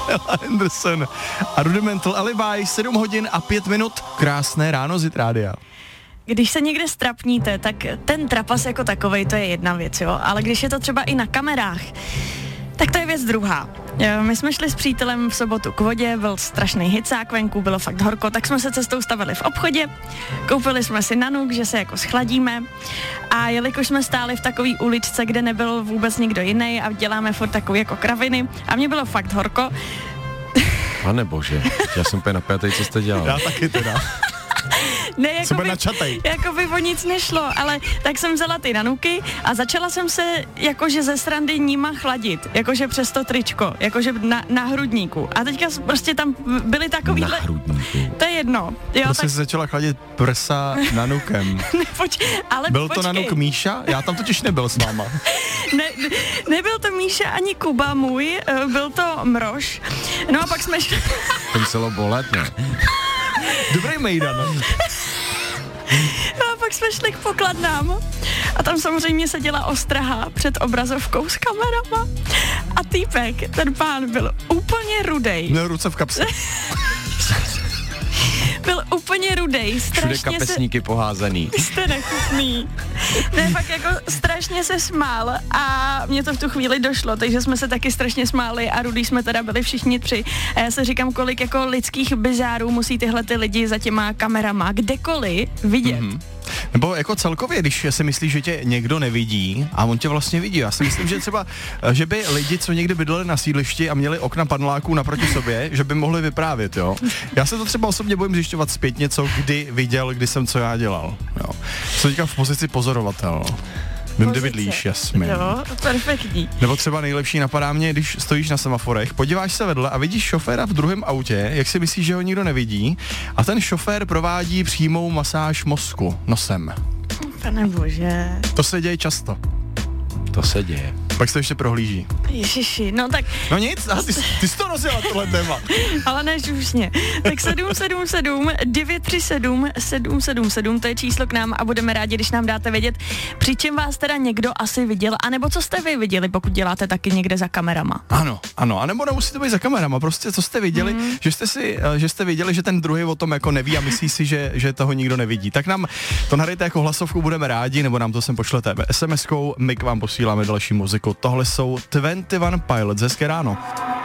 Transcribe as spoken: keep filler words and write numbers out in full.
Pamela Anderson a Rudimental Alibi, sedm hodin a pět minut. Krásné ráno z Hit Rádia. Když se někde strapníte, tak ten trapas jako takovej, to je jedna věc, jo, ale když je to třeba i na kamerách, tak to je věc druhá. My jsme šli s přítelem v sobotu k vodě, byl strašný hicák venku, bylo fakt horko, tak jsme se cestou stavili v obchodě, koupili jsme si nanuk, že se jako schladíme a jelikož jsme stáli v takové uličce, kde nebyl vůbec nikdo jiný a děláme furt takový jako kraviny a mě bylo fakt horko. Pane bože, já jsem úplně napjatý, co jste dělal. Já taky teda. Ne, jako by, načatej. jako by o nic nešlo, ale tak jsem vzala ty nanuky a začala jsem se jakože ze srandy nima chladit, jakože přes to tričko, jakože na, na hrudníku. A teďka prostě tam byly takovýhle... Na hrudníku. To je jedno. Jo, prostě tak... se začala chladit prsa nanukem. ne, poč... ale Byl počkej. to nanuk Míša? Já tam totiž nebyl s váma. ne, ne, nebyl to Míša ani Kuba můj, byl to Mrož. No a pak jsme šli... To muselo bolet, ne? Dobrý mejdan. No a pak jsme šli k pokladnám a tam samozřejmě seděla ostraha před obrazovkou s kamerama a týpek, ten pán byl úplně rudej. Měl ruce v kapse. Byl úplně rudej, strašně Všude kapesníky se... poházený. Jste nechutný. Ne, fakt jako strašně se smál a mě to v tu chvíli došlo, takže jsme se taky strašně smáli a rudý jsme teda byli všichni tři. A já se říkám, kolik jako lidských bizárů musí tyhle ty lidi za těma kamerama kdekoliv vidět. Mm-hmm. Nebo jako celkově, když si myslíš, že tě někdo nevidí a on tě vlastně vidí. Já si myslím, že třeba, že by lidi, co někdy bydleli na sídlišti a měli okna paneláků naproti sobě, že by mohli vyprávět, jo. Já se to třeba osobně bojím zjišťovat zpětně, co kdy viděl, kdy jsem co já dělal, jo. Jsem teďka v pozici pozorovatel. Vím, kde bydlíš, Jasmin. Jo, perfektní. Nebo třeba nejlepší napadá mě, když stojíš na semaforech, podíváš se vedle a vidíš šoféra v druhém autě, jak si myslíš, že ho nikdo nevidí, a ten šofér provádí přímou masáž mozku nosem. Pane bože. To se děje často. To se děje. Pak se to ještě prohlíží. Ježiši, no tak... No nic, ty, ty jsi to nosila, tohle téma. Ale ne žušně. Tak sedm sedm sedm devět tři sedm sedm sedm sedm, to je číslo k nám a budeme rádi, když nám dáte vědět, při čem vás teda někdo asi viděl, anebo co jste vy viděli, pokud děláte taky někde za kamerama. Ano, ano, anebo nemusíte být za kamerama, prostě co jste viděli, mm. že jste si, že jste viděli, že ten druhý o tom jako neví a myslí si, že, že toho nikdo nevidí. Tak nám to nahrajte jako hlasovku, budeme rádi, nebo nám to sem pošlete es em eskou, my k vám posíláme další muziku. Tohle jsou dvacet jedna Pilots, hezké ráno.